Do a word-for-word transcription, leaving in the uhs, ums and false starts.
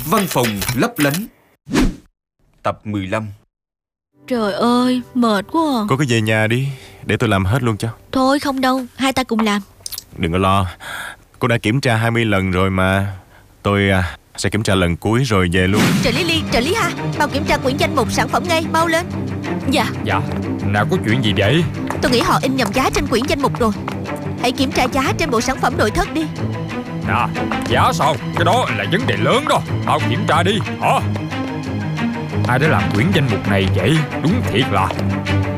Văn phòng lấp lánh. Tập mười lăm. Trời ơi, mệt quá à. Cô cứ về nhà đi, để tôi làm hết luôn cho. Thôi không đâu, hai ta cùng làm. Đừng có lo, cô đã kiểm tra hai mươi lần rồi mà. Tôi à, sẽ kiểm tra lần cuối rồi về luôn. Trợ lý Ly, trợ lý Ha, mau kiểm tra quyển danh mục sản phẩm ngay, mau lên. Dạ. Dạ, nào có chuyện gì vậy? Tôi nghĩ họ in nhầm giá trên quyển danh mục rồi. Hãy kiểm tra giá trên bộ sản phẩm nội thất đi. Nè, giá sao? Cái đó là vấn đề lớn đó. Mau kiểm tra đi, hả? Ai đã làm quyển danh mục này vậy? Đúng thiệt là